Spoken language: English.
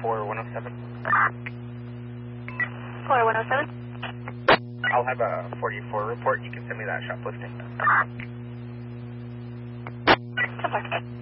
for 107. For 107? I'll have a 44 report. You can send me that shoplifting. Okay.